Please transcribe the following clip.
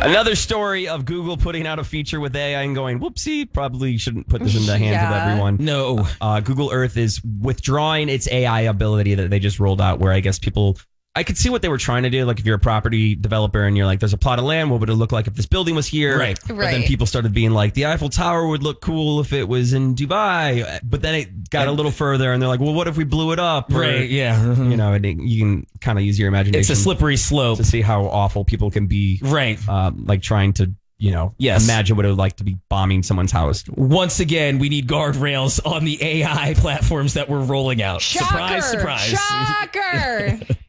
Another story of Google putting out a feature with AI and going, whoopsie, probably shouldn't put this in the hands of everyone. No. Google Earth is withdrawing its AI ability that they just rolled out, where I guess people... I could see what they were trying to do. Like, if you're a property developer and you're like, there's a plot of land, what would it look like if this building was here? Right. But then people started being like, the Eiffel Tower would look cool if it was in Dubai. But then it got a little further and they're like, well, what if we blew it up? Right, yeah. You know, you can kind of use your imagination. It's a slippery slope. To see how awful people can be. Right. Like trying to, imagine what it would like to be bombing someone's house. Once again, we need guardrails on the AI platforms that we're rolling out. Shocker, Surprise, surprise. Shocker.